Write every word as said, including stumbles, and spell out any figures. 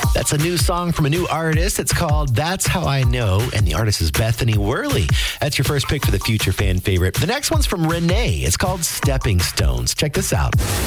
That's a new song from a new artist. It's called That's How I Know, and the artist is Bethany Worley. That's your first pick for the future fan favorite. The next one's from Renee. It's called Stepping Stones. Check this out.